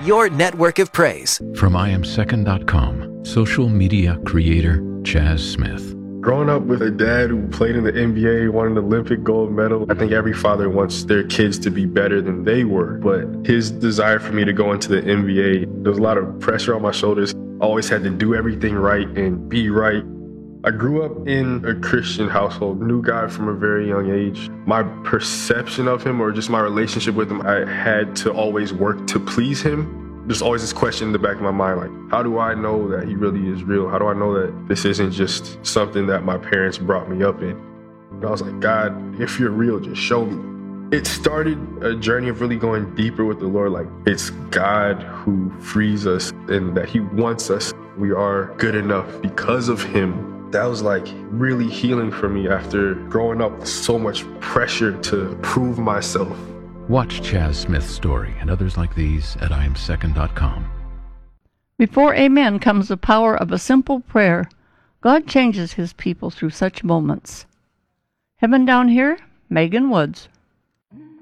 your network of praise. From IamSecond.com, social media creator Chaz Smith. Growing up with a dad who played in the NBA, won an Olympic gold medal, I think every father wants their kids to be better than they were. But his desire for me to go into the NBA, there was a lot of pressure on my shoulders. I always had to do everything right and be right. I grew up in a Christian household, knew God from a very young age. My perception of him, or just my relationship with him, I had to always work to please him. There's always this question in the back of my mind, like, how do I know that he really is real? How do I know that this isn't just something that my parents brought me up in? And I was like, God, if you're real, just show me. It started a journey of really going deeper with the Lord. Like, it's God who frees us and that he wants us. We are good enough because of him. That was like really healing for me after growing up with so much pressure to prove myself. Watch Chaz Smith's story and others like these at IamSecond.com. Before amen comes the power of a simple prayer. God changes his people through such moments. Heaven Down Here, Megan Woods.